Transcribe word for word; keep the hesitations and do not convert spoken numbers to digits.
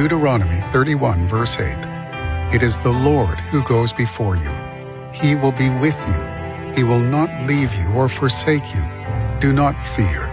Deuteronomy thirty-one, verse eight. It is the Lord who goes before you. He will be with you. He will not leave you or forsake you. Do not fear,